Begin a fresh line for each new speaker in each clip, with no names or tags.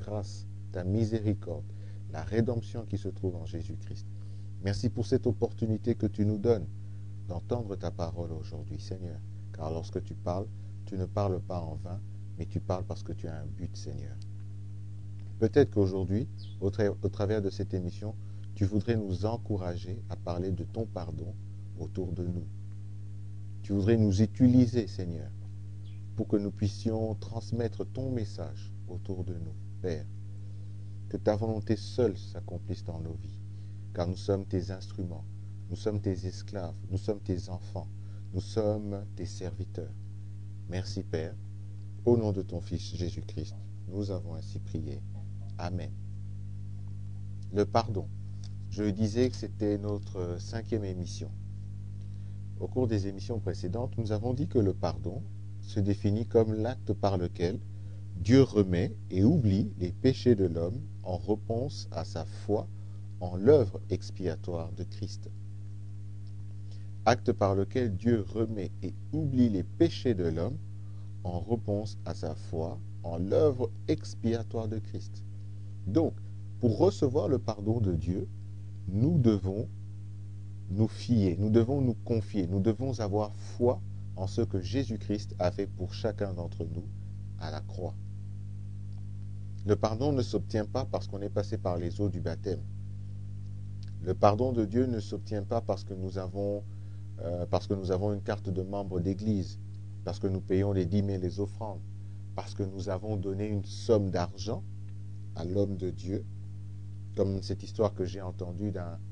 grâce, ta miséricorde, la rédemption qui se trouve en Jésus-Christ. Merci pour cette opportunité que tu nous donnes d'entendre ta parole aujourd'hui, Seigneur. Car lorsque tu parles, tu ne parles pas en vain, mais tu parles parce que tu as un but, Seigneur. Peut-être qu'aujourd'hui, au travers de cette émission, tu voudrais nous encourager à parler de ton pardon autour de nous. Tu voudrais nous utiliser, Seigneur, pour que nous puissions transmettre ton message autour de nous, Père. Que ta volonté seule s'accomplisse dans nos vies, car nous sommes tes instruments, nous sommes tes esclaves, nous sommes tes enfants, nous sommes tes serviteurs. Merci, Père. Au nom de ton Fils Jésus-Christ, nous avons ainsi prié. Amen. Le pardon. Je disais que c'était notre 5e émission. Au cours des émissions précédentes, nous avons dit que le pardon se définit comme l'acte par lequel Dieu remet et oublie les péchés de l'homme en réponse à sa foi en l'œuvre expiatoire de Christ. Acte par lequel Dieu remet et oublie les péchés de l'homme en réponse à sa foi en l'œuvre expiatoire de Christ. Donc, pour recevoir le pardon de Dieu, nous devons nous fier, nous devons nous confier, nous devons avoir foi en ce que Jésus-Christ a fait pour chacun d'entre nous à la croix. Le pardon ne s'obtient pas parce qu'on est passé par les eaux du baptême. Le pardon de Dieu ne s'obtient pas parce que nous avons une carte de membre d'église, parce que nous payons les dîmes et les offrandes, parce que nous avons donné une somme d'argent à l'homme de Dieu, comme cette histoire que j'ai entendue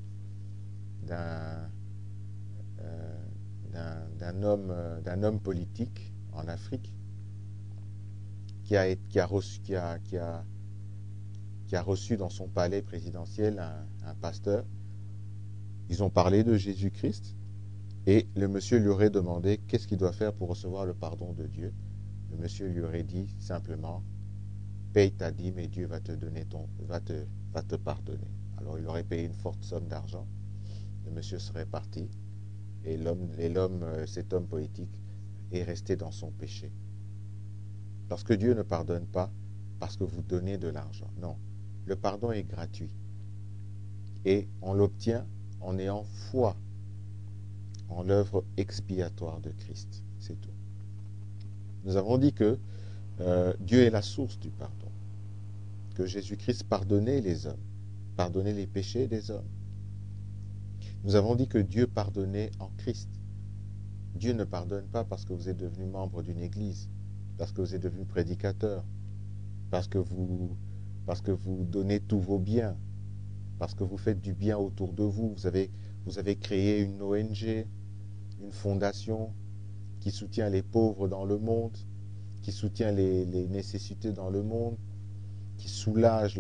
d'un homme politique en Afrique qui a reçu dans son palais présidentiel un pasteur. Ils ont parlé de Jésus-Christ et le monsieur lui aurait demandé qu'est-ce qu'il doit faire pour recevoir le pardon de Dieu. Le monsieur lui aurait dit simplement paye ta dîme et Dieu va te pardonner. Alors il aurait payé une forte somme d'argent. Le monsieur serait parti et cet homme politique est resté dans son péché. Parce que Dieu ne pardonne pas parce que vous donnez de l'argent. Non, le pardon est gratuit. Et on l'obtient en ayant foi en l'œuvre expiatoire de Christ. C'est tout. Nous avons dit que Dieu est la source du pardon. Que Jésus-Christ pardonnait les hommes, pardonnait les péchés des hommes. Nous avons dit que Dieu pardonnait en Christ. Dieu ne pardonne pas parce que vous êtes devenu membre d'une église, parce que vous êtes devenu prédicateur, parce que vous donnez tous vos biens, parce que vous faites du bien autour de vous. Vous avez créé une ONG, une fondation qui soutient les pauvres dans le monde, qui soutient les nécessités dans le monde, qui soulage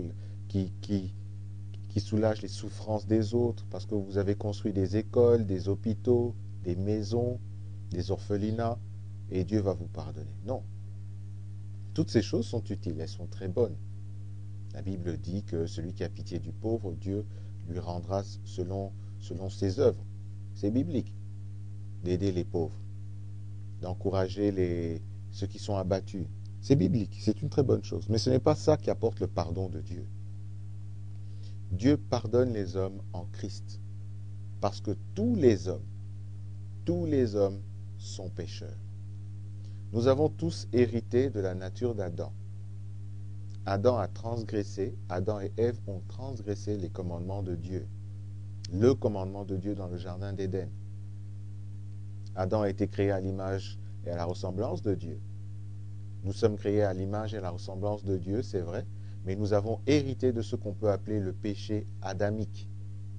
les souffrances des autres, parce que vous avez construit des écoles, des hôpitaux, des maisons, des orphelinats, et Dieu va vous pardonner. Non. Toutes ces choses sont utiles, elles sont très bonnes. La Bible dit que celui qui a pitié du pauvre, Dieu lui rendra selon ses œuvres. C'est biblique d'aider les pauvres, d'encourager ceux qui sont abattus. C'est biblique, c'est une très bonne chose. Mais ce n'est pas ça qui apporte le pardon de Dieu. Dieu pardonne les hommes en Christ. Parce que tous les hommes sont pécheurs. Nous avons tous hérité de la nature d'Adam. Adam a transgressé, Adam et Ève ont transgressé les commandements de Dieu. Le commandement de Dieu dans le jardin d'Éden. Adam a été créé à l'image et à la ressemblance de Dieu. Nous sommes créés à l'image et à la ressemblance de Dieu, c'est vrai, mais nous avons hérité de ce qu'on peut appeler le péché adamique.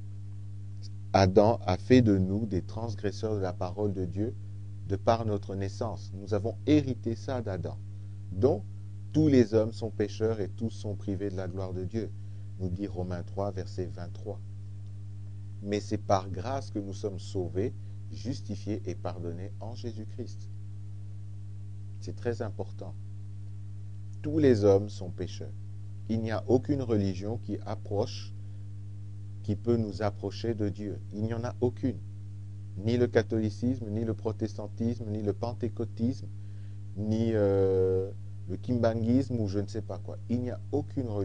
Adam a fait de nous des transgresseurs de la parole de Dieu de par notre naissance. Nous avons hérité ça d'Adam. Donc, tous les hommes sont pécheurs et tous sont privés de la gloire de Dieu, nous dit Romains 3, verset 23. Mais c'est par grâce que nous sommes sauvés, justifiés et pardonnés en Jésus-Christ. C'est très important. Tous les hommes sont pécheurs. Il n'y a aucune religion qui peut nous approcher de Dieu. Il n'y en a aucune. Ni le catholicisme, ni le protestantisme, ni le pentecôtisme, ni le kimbanguisme ou je ne sais pas quoi. Il n'y a aucune religion